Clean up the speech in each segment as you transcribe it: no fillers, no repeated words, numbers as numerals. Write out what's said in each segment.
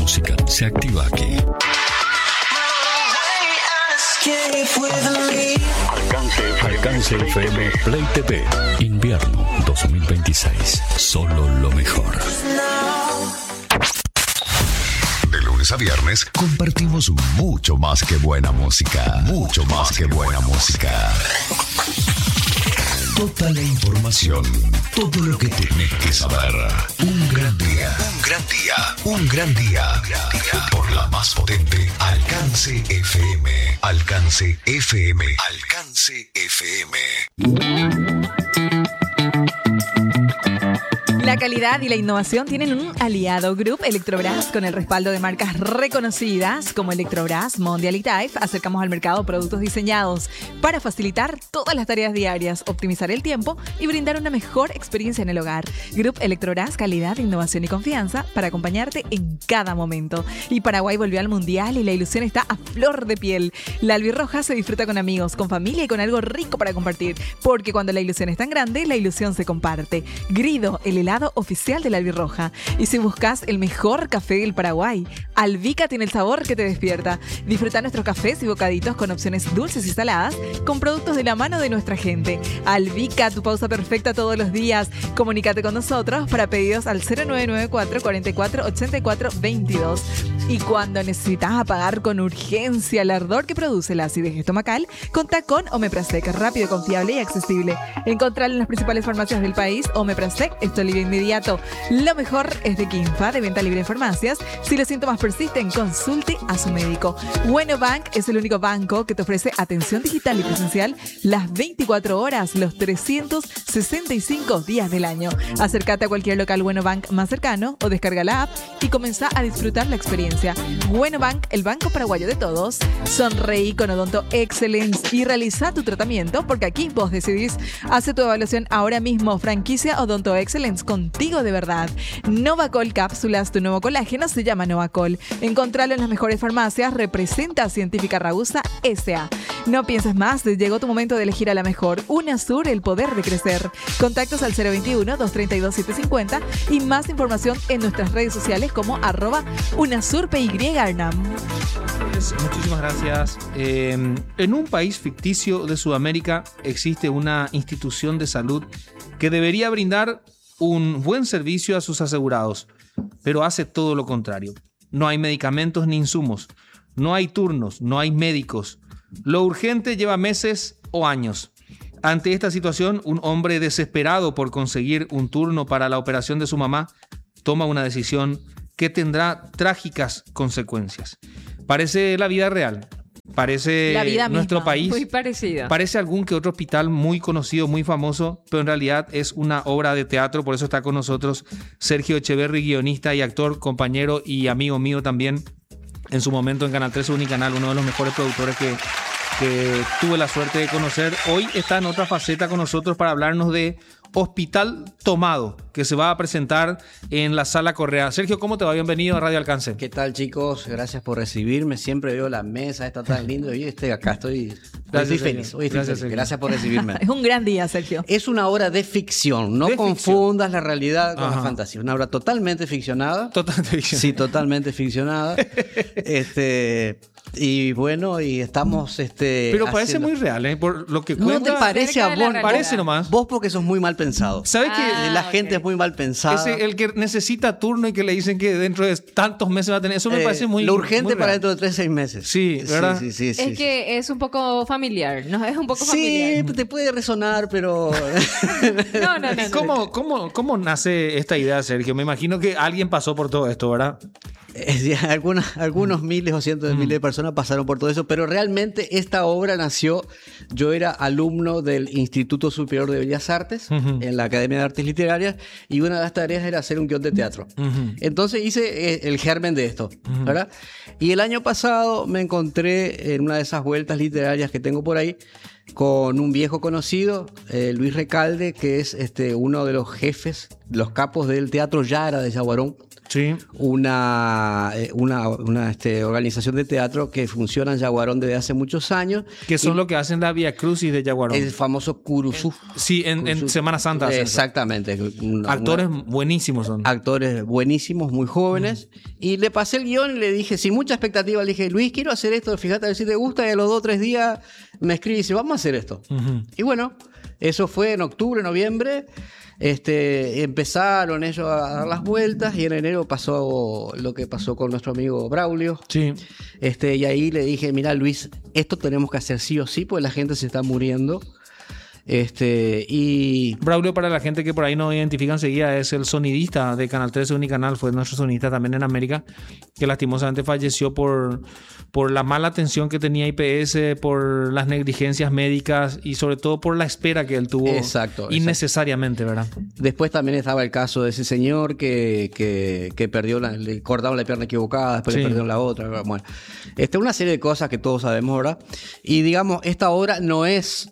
música se activa aquí. Alcance FM Play TV. Invierno 2026. Solo lo mejor. De lunes a viernes compartimos mucho más que buena música. Mucho más que buena música. Toda la información, todo lo que tenés que saber. Un gran día, un gran día, un gran día. Por la más potente Alcance FM. Alcance FM. Alcance FM. La calidad y la innovación tienen un aliado. Group Electrobras, con el respaldo de marcas reconocidas como Electrobras, Mondial y Taif, acercamos al mercado productos diseñados para facilitar todas las tareas diarias, optimizar el tiempo y brindar una mejor experiencia en el hogar. Group Electrobras, calidad, innovación y confianza para acompañarte en cada momento. Y Paraguay volvió al Mundial y la ilusión está a flor de piel. La albirroja se disfruta con amigos, con familia y con algo rico para compartir, porque cuando la ilusión es tan grande, la ilusión se comparte. Grido, el helado oficial de la albirroja. Y si buscas el mejor café del Paraguay, Albica tiene el sabor que te despierta. Disfruta nuestros cafés y bocaditos con opciones dulces y saladas, con productos de la mano de nuestra gente. Albica, tu pausa perfecta todos los días. Comunícate con nosotros para pedidos al 0994 44 84 22. Y cuando necesitas apagar con urgencia el ardor que produce la acidez estomacal, contá con Omeprazec, rápido, confiable y accesible. Encontralo en las principales farmacias del país. Omeprazec es tu alivio inmediato. Lo mejor es de Quinfa, de venta libre en farmacias. Si los síntomas persisten, consulte a su médico. Bueno Bank es el único banco que te ofrece atención digital y presencial las 24 horas, los 365 días del año. Acércate a cualquier local Bueno Bank más cercano o descarga la app y comenzá a disfrutar la experiencia. Bueno Bank, el banco paraguayo de todos. Sonreí con Odonto Excellence y realiza tu tratamiento, porque aquí vos decidís. Hace tu evaluación ahora mismo. Franquicia Odonto Excellence, contigo de verdad. Novacol Cápsulas, tu nuevo colágeno se llama Novacol. Encontralo en las mejores farmacias. Representa a Científica Ragusa S.A. No pienses más, llegó tu momento de elegir a la mejor. UNASUR, el poder de crecer. Contactos al 021-232-750 y más información en nuestras redes sociales como @UNASURPYARNAM. Muchísimas gracias. En un país ficticio de Sudamérica existe una institución de salud que debería brindar un buen servicio a sus asegurados, pero hace todo lo contrario. No hay medicamentos ni insumos, no hay turnos, no hay médicos. Lo urgente lleva meses o años. Ante esta situación, un hombre desesperado por conseguir un turno para la operación de su mamá toma una decisión que tendrá trágicas consecuencias. Parece la vida real. Parece la vida nuestro misma, país. muy parecida. Parece algún que otro hospital muy conocido, muy famoso, pero en realidad es una obra de teatro. Por eso está con nosotros Sergio Echeverri, guionista y actor, compañero y amigo mío también. En su momento en Canal 13 Unicanal, uno de los mejores productores que tuve la suerte de conocer. Hoy está en otra faceta con nosotros para hablarnos de Hospital Tomado, que se va a presentar en la Sala Correa. Sergio, ¿cómo te va? Bienvenido a Radio Alcance. ¿Qué tal, chicos? Gracias por recibirme. Siempre veo la mesa, está tan lindo. Y acá estoy feliz. Gracias por recibirme. Es un gran día, Sergio. Es una obra de ficción. No confundas la realidad con la fantasía. Una obra totalmente ficcionada. Totalmente ficcionada. Sí, totalmente ficcionada. Y bueno, y estamos... Pero parece muy real, ¿eh? Por lo que cuenta. ¿No te parece a vos? Parece nomás. Vos porque sos muy mal pensado. ¿Sabes que la gente es muy mal pensada? Es el que necesita turno y que le dicen que dentro de tantos meses va a tener. Eso me parece muy... Lo urgente muy para dentro de 3-6 meses. Sí, ¿verdad? Sí. Es que es un poco familiar, ¿no? Es un poco familiar. Sí, te puede resonar, pero... No. ¿Cómo nace esta idea, Sergio? Me imagino que alguien pasó por todo esto, ¿verdad? Algunos miles o cientos de miles de personas pasaron por todo eso, pero realmente esta obra nació. Yo era alumno del Instituto Superior de Bellas Artes, en la Academia de Artes Literarias, y una de las tareas era hacer un guión de teatro. Entonces hice el germen de esto, ¿verdad? Y el año pasado me encontré en una de esas vueltas literarias que tengo por ahí con un viejo conocido, Luis Recalde, que es uno de los jefes, los capos del Teatro Yara de Yaguarón. Sí. una organización de teatro que funciona en Yaguarón desde hace muchos años. Que son lo que hacen la Vía Crucis de Yaguarón. El famoso Curuzú. Sí, en Semana Santa. Exactamente. Actores buenísimos son. Actores buenísimos, muy jóvenes. Y le pasé el guión y le dije, sin mucha expectativa, le dije, Luis, quiero hacer esto, fíjate a ver si te gusta. Y a los 2 o 3 días me escribe y dice, vamos a hacer esto. Y bueno, eso fue en octubre, noviembre. Empezaron ellos a dar las vueltas y en enero pasó lo que pasó con nuestro amigo Braulio. Sí. Y ahí le dije, mira Luis, esto tenemos que hacer sí o sí, porque la gente se está muriendo. Y Braulio, para la gente que por ahí no identifica enseguida, es el sonidista de Canal 13 Unicanal, fue nuestro sonidista también en América, que lastimosamente falleció por la mala atención que tenía IPS, por las negligencias médicas y sobre todo por la espera que él tuvo. Exacto. Innecesariamente, ¿verdad? Después también estaba el caso de ese señor que perdió, le cortaron la pierna equivocada, después le perdieron la otra. Bueno, una serie de cosas que todos sabemos, ¿verdad? Y digamos, esta obra no es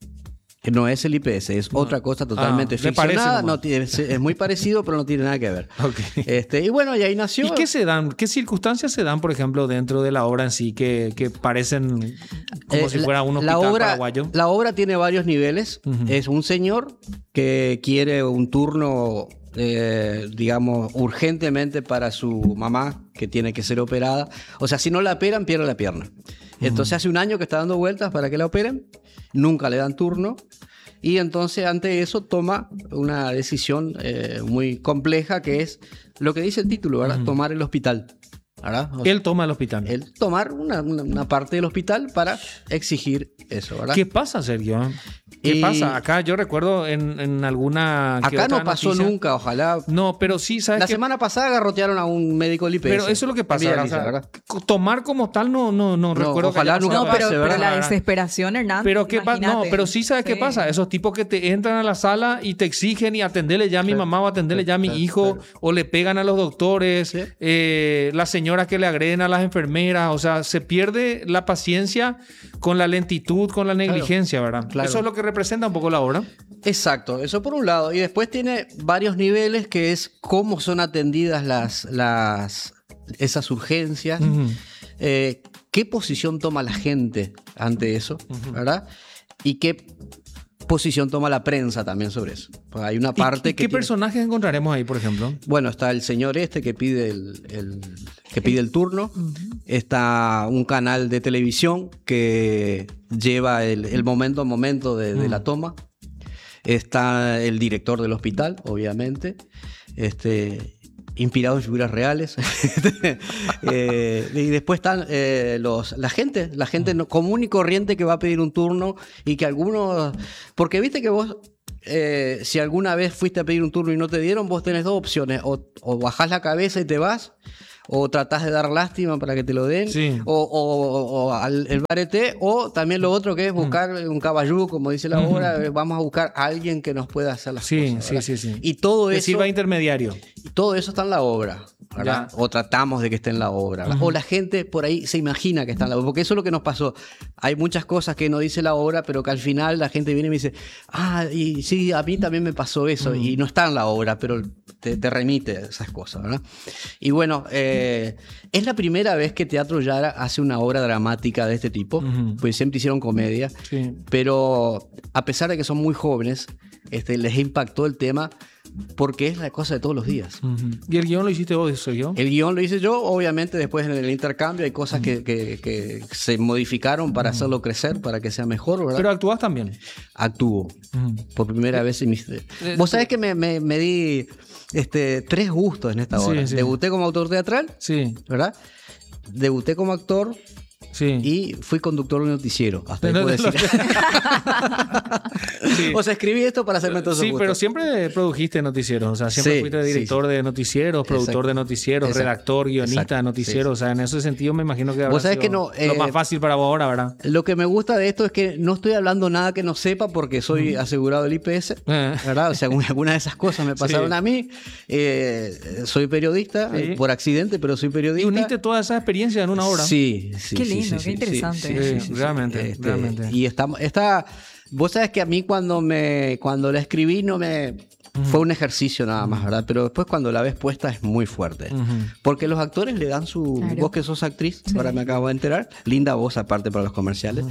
el IPS, es otra cosa totalmente ficcionada. Es muy parecido, pero no tiene nada que ver. Okay. Y bueno, y ahí nació. ¿Y qué circunstancias se dan, por ejemplo, dentro de la obra en sí, que parecen como si fuera un hospital paraguayo? La obra tiene varios niveles. Es un señor que quiere un turno, digamos, urgentemente para su mamá, que tiene que ser operada. O sea, si no la operan, pierde la pierna. Entonces hace un año que está dando vueltas para que la operen. Nunca le dan turno. Y entonces ante eso toma una decisión muy compleja, que es lo que dice el título, ¿verdad? Tomar el hospital, ¿verdad? Él toma el hospital. Él tomar una parte del hospital para exigir eso, ¿verdad? ¿Qué pasa, Sergio? ¿Qué pasa? Acá yo recuerdo en alguna... Acá no pasó noticia, nunca, ojalá. No, pero sí, ¿sabes? La semana pasada garrotearon a un médico del IPS. Pero eso es lo que pasa. ¿Verdad? Tomar como tal no recuerdo. Ojalá nunca pase, pero la desesperación, Hernán. Pero qué pasa. No, pero sí, ¿sabes qué pasa? Esos tipos que te entran a la sala y te exigen y atenderle ya a mi mamá o atenderle ya a mi hijo, o le pegan a los doctores, las señoras que le agreden a las enfermeras. O sea, se pierde la paciencia con la lentitud, con la negligencia, ¿verdad? Claro. Eso es lo que representa un poco la obra. Exacto, eso por un lado. Y después tiene varios niveles, que es cómo son atendidas esas urgencias, qué posición toma la gente ante eso, ¿verdad? Y qué posición toma la prensa también sobre eso. Pues hay una parte ¿Y qué personajes encontraremos ahí, por ejemplo? Bueno, está el señor que pide el turno. Está un canal de televisión que lleva el momento a momento de la toma. Está el director del hospital, obviamente. Inspirado en figuras reales. Y después están la gente común y corriente que va a pedir un turno y que algunos... Porque viste que vos, si alguna vez fuiste a pedir un turno y no te dieron, vos tenés 2 opciones. O bajás la cabeza y te vas, o tratás de dar lástima para que te lo den, o el barete, o también lo otro que es buscar un caballú, como dice la obra, vamos a buscar a alguien que nos pueda hacer las cosas. Sí. Y todo que eso... sirva intermediario. Y todo eso está en la obra, ¿verdad? O tratamos de que esté en la obra. O la gente por ahí se imagina que está en la obra, porque eso es lo que nos pasó. Hay muchas cosas que no dice la obra, pero que al final la gente viene y me dice, y sí, a mí también me pasó eso, y no está en la obra, pero te remite esas cosas, ¿verdad? Y bueno, es la primera vez que Teatro Yara hace una obra dramática de este tipo, pues siempre hicieron comedia, pero a pesar de que son muy jóvenes, les impactó el tema, porque es la cosa de todos los días. ¿Y el guión lo hiciste vos, soy yo? El guión lo hice yo, obviamente después en el intercambio hay cosas que se modificaron para hacerlo crecer, para que sea mejor, ¿verdad? Pero actúas también. Actúo. Por primera vez en mi... Vos sabés que me di 3 gustos en esta obra. Sí. Debuté como autor teatral, ¿verdad? Debuté como actor. Y fui conductor de un noticiero. Hasta ahí puedo decir. O sea, escribí esto para hacerme todo eso. Sí, pero siempre produjiste noticieros. O sea, siempre fuiste director de noticieros, productor de noticieros, redactor, guionista de noticieros. O sea, en ese sentido me imagino que habrá sido lo más fácil para vos ahora, ¿verdad? Lo que me gusta de esto es que no estoy hablando nada que no sepa, porque soy asegurado del IPS, ¿verdad? O sea, algunas de esas cosas me pasaron a mí. Soy periodista, por accidente, pero soy periodista. Y uniste toda esa experiencia en una obra. Sí. Qué lindo. Qué interesante. Realmente. Y vos sabés que a mí cuando la escribí no me Fue un ejercicio nada más, ¿verdad? Pero después cuando la ves puesta es muy fuerte. Porque los actores le dan su... Claro. Vos que sos actriz, Sí. ahora me acabo de enterar. Linda voz aparte para los comerciales.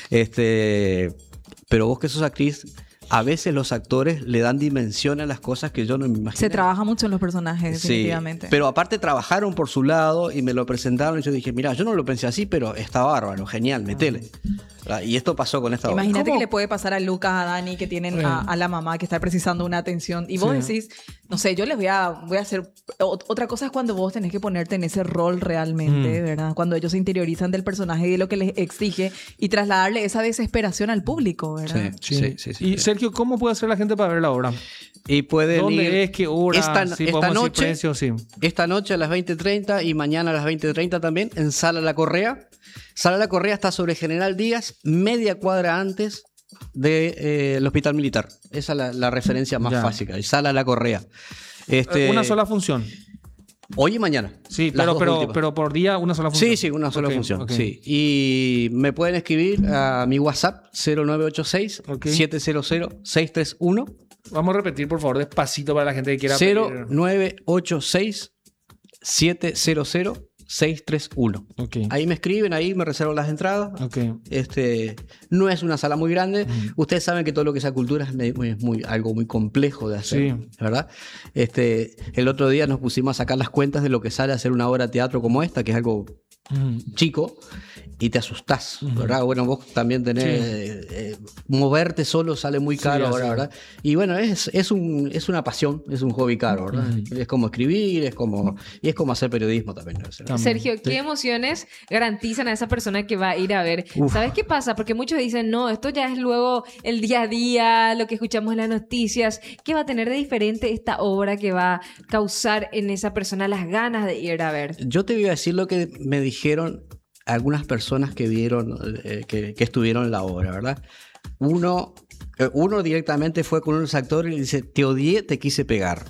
Pero vos que sos actriz, a veces los actores le dan dimensión a las cosas que yo no me imagino. Se trabaja mucho en los personajes, Sí, definitivamente. pero aparte trabajaron por su lado y me lo presentaron y yo dije, mira, yo no lo pensé así, pero está bárbaro, genial, metele. Y esto pasó con esta obra. Imagínate ¿Cómo? que le puede pasar a Lucas, a Dani, que tienen a la mamá que está precisando una atención. Y vos Sí. decís, no sé, yo les voy a hacer... Otra cosa es cuando vos tenés que ponerte en ese rol realmente, ¿verdad? Cuando ellos se interiorizan del personaje y de lo que les exige y trasladarle esa desesperación al público, ¿verdad? Sí. Y Sergio, ¿cómo puede hacer la gente para ver la obra? Y pueden ir ¿Dónde es? ¿Qué hora? esta Sí, podemos decir noche, precio, sí. esta noche a las 20:30 y mañana a las 20:30 también en Sala La Correa. Sala La Correa está sobre General Díaz, media cuadra antes del Hospital Militar. Esa es la referencia más Ya. fácil. Sala La Correa. Una sola función. Hoy y mañana. Sí, las dos últimas. pero por día una sola función. Sí, una sola Ok, función. ok. Sí. Y me pueden escribir a mi WhatsApp 0986 Ok. 700 631. Vamos a repetir, por favor, despacito para la gente que quiera pedir. 0986 700 631. Ok. Ahí me escriben, ahí me reservo las entradas. Ok. No es una sala muy grande. Ustedes saben que todo lo que sea cultura es algo muy complejo de hacer, Sí. ¿verdad? El otro día nos pusimos a sacar las cuentas de lo que sale hacer una obra de teatro como esta, que es algo chico, y te asustás, ¿verdad? Bueno, vos también tenés... moverte solo sale muy caro Sí, ahora, así. ¿verdad? Y bueno, es una pasión, es un hobby caro, ¿verdad? Es como escribir, es como hacer periodismo también, ¿no? Sergio, ¿qué emociones garantizan a esa persona que va a ir a ver? ¿Sabes qué pasa? Porque muchos dicen, no, esto ya es luego el día a día, lo que escuchamos en las noticias. ¿Qué va a tener de diferente esta obra que va a causar en esa persona las ganas de ir a ver? Yo te voy a decir lo que me dijeron algunas personas que vieron, que estuvieron en la obra, ¿verdad? Uno directamente fue con unos actores y dice, te odié, te quise pegar.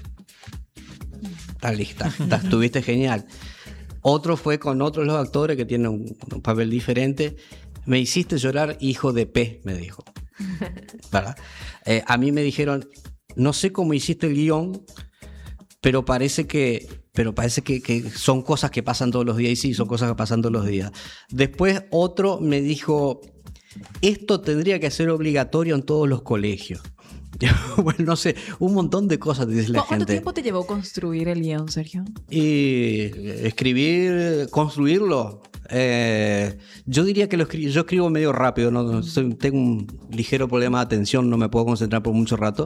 Está lista, estuviste genial. Otro fue con otros los actores que tienen un papel diferente. Me hiciste llorar, hijo de P, me dijo. ¿Verdad? A mí me dijeron, no sé cómo hiciste el guión, pero parece que son cosas que pasan todos los días. Y sí, son cosas que pasan todos los días. Después otro me dijo, esto tendría que ser obligatorio en todos los colegios. Bueno, no sé, un montón de cosas dice la ¿Cuánto gente. tiempo te llevó construir el guión, Sergio? Y escribir, construirlo. Yo diría que yo escribo medio rápido, ¿no? Tengo un ligero problema de atención, no me puedo concentrar por mucho rato.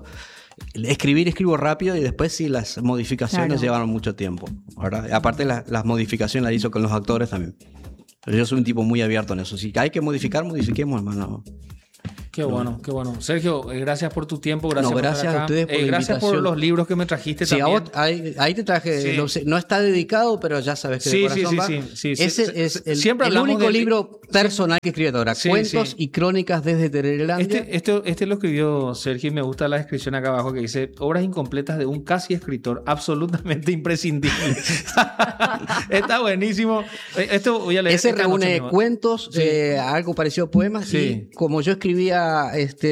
Escribo rápido y después sí las modificaciones Claro. llevaron mucho tiempo, ¿verdad? Aparte las modificaciones las hizo con los actores también. Pero yo soy un tipo muy abierto en eso. Si hay que modifiquemos, hermano. Qué bueno, qué bueno. Sergio, gracias por tu tiempo, gracias por gracias estar acá. a ustedes por la gracias por invitación. los libros que me trajiste Sí, también. ahí te traje, Sí. no está dedicado, pero ya sabes que Sí, de corazón sí, va. sí. Ese es Siempre el hablamos único del- libro personal que escribe ahora. Sí, Cuentos sí. y crónicas desde Tererelandia. Este lo escribió Sergio y me gusta la descripción acá abajo que dice obras incompletas de un casi escritor absolutamente imprescindible. Está buenísimo. Esto voy a leer. Ese esta reúne noche mismo. cuentos, Sí. algo parecido a poemas. Sí. Y como yo escribía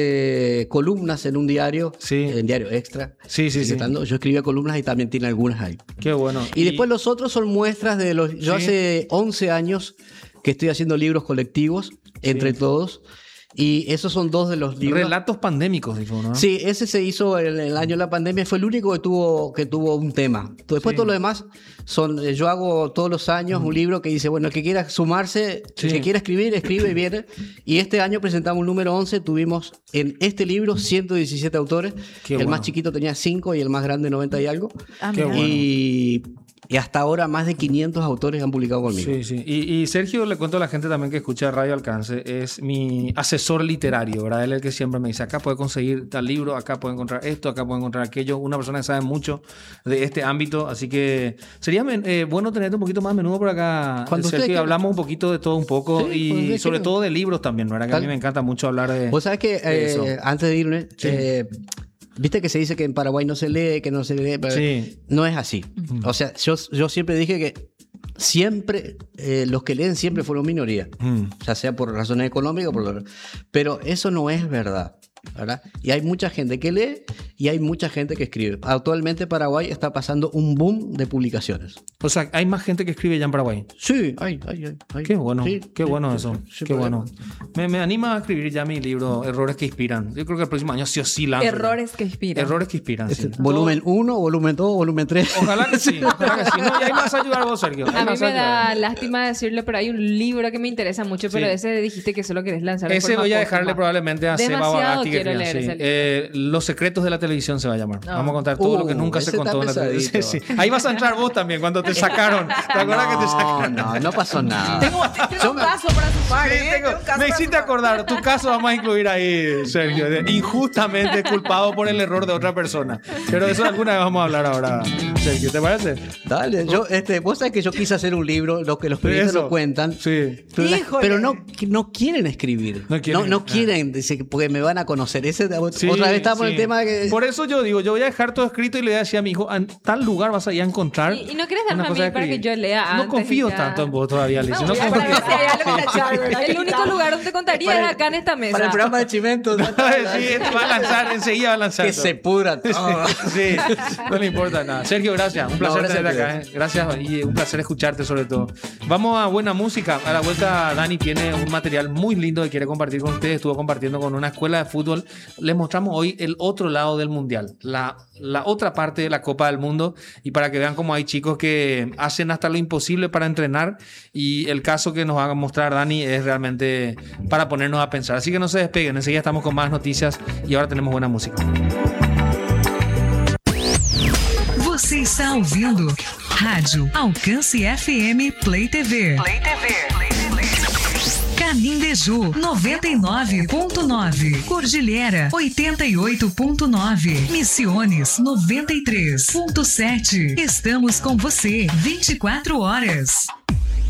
columnas en un diario, Sí. en Diario Extra, Sí. yo escribía columnas y también tiene algunas ahí. Qué bueno. Y después los otros son muestras de los... Yo Sí. hace 11 años que estoy haciendo libros colectivos entre todos. Y esos son dos de los libros. Relatos pandémicos, dijo, ¿no? Sí, ese se hizo en el año de la pandemia. Fue el único que tuvo un tema. Después Sí. todo lo demás yo hago todos los años un libro que dice, bueno, el que quiera sumarse, Sí. el que quiera escribir, escribe y viene. Y este año presentamos el número 11. Tuvimos en este libro 117 autores. Qué el bueno. más chiquito tenía 5 y el más grande 90 y algo. Ah, Qué mira. bueno. Y hasta ahora más de 500 autores han publicado conmigo. Sí. Y Sergio, le cuento a la gente también que escucha Radio Alcance, es mi asesor literario, ¿verdad? Él es el que siempre me dice, acá puede conseguir tal libro, acá puede encontrar esto, acá puede encontrar aquello. Una persona que sabe mucho de este ámbito, así que sería bueno tenerte un poquito más a menudo por acá, Cuando Sergio, usted y quiera. hablamos un poquito de todo un poco Sí, cuando y usted sobre quiera. todo de libros también, ¿verdad? Que a mí Tal. me encanta mucho hablar de... Vos sabés que eso. antes de irme, Sí. viste que se dice que en Paraguay no se lee, que no se lee. Pero Sí. no es así. O sea, yo siempre dije que siempre, los que leen siempre fueron minoría. Mm. Ya sea por razones económicas, pero eso no es verdad. ¿verdad? Y hay mucha gente que lee y hay mucha gente que escribe. Actualmente Paraguay está pasando un boom de publicaciones. O sea, hay más gente que escribe ya en Paraguay. Sí, hay. Qué bueno, Sí, qué bueno sí, eso. sí, Qué problema. bueno. Me anima a escribir ya mi libro, Errores que Inspiran. Yo creo que el próximo año sí o sí lanzo. Errores que inspiran. Errores que inspiran, sí. Volumen 1, volumen 2, volumen 3. Ojalá que sí, ojalá que sí. No, y ahí me vas a ayudar vos, Sergio. Ahí A mí vas a me da ayudar. lástima decirlo, pero hay un libro que me interesa mucho, pero Sí. ese dijiste que solo querés lanzar de Ese forma voy a póstuma. dejarle probablemente a Seba Demasiado Bagasti. quiero leer ese libro. Los secretos de la televisión se va a llamar. No. Vamos a contar todo lo que nunca se ese contó en la está televisión. pesadito. Sí. Ahí vas a entrar vos también cuando te sacaron. ¿Te acuerdas que te sacaron? No pasó nada. Tengo un caso para sumar, Sí, ¿eh? Tengo un caso me para hiciste sumar. acordar, tu caso vamos a incluir ahí, Sergio, de injustamente culpado por el error de otra persona. Pero de eso alguna vez vamos a hablar ahora, Sergio, ¿te parece? Dale, vos sabés que yo quise hacer un libro, lo que los periodistas Eso. lo cuentan. Sí. Pero no quieren escribir. No quieren, dice, porque me van a conocer. Sí, Otra vez estamos en el sí. tema de que... Por eso yo digo, yo voy a dejar todo escrito y le voy a decir a mi hijo, en tal lugar vas a ir a encontrar. ¿Y no querés darme una a cosa mí de para que escribir. yo lea antes? No confío y ya? tanto en vos todavía, Alicia. No, ya confío. para ver si hay algo que echar, ¿verdad? El único lugar donde te contaría es acá en esta mesa. Para el programa de Chimento. Sí, va a lanzar, enseguida va a lanzar. Que todo. se pudra todo. Sí, no le importa nada. Sergio, gracias. Un placer gracias tenerte a acá. Gracias y un placer escucharte sobre todo. Vamos a buena música. A la vuelta, Dani tiene un material muy lindo que quiere compartir con ustedes. Estuvo compartiendo con una escuela de fútbol. Les mostramos hoy el otro lado del mundial, la otra parte de la Copa del Mundo, y para que vean cómo hay chicos que hacen hasta lo imposible para entrenar, y el caso que nos va a mostrar Dani es realmente para ponernos a pensar. Así que no se despeguen, enseguida estamos con más noticias y ahora tenemos buena música. Você está ouvindo Rádio Alcance FM Play TV. Camindeju 99.9, Cordilheira 88.9, Missiones 93.7. Estamos com você 24 horas.